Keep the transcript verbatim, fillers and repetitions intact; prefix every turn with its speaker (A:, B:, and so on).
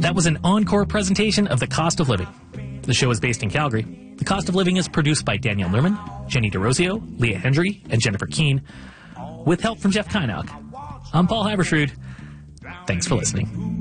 A: That was an encore presentation of The Cost of Living. The show is based in Calgary. The Cost of Living is produced by Danielle Lerman, Jenny DeRosio, Leah Hendry, and Jennifer Keane, with help from Jeff Kynock. I'm Paul Haberstrood. Thanks for listening.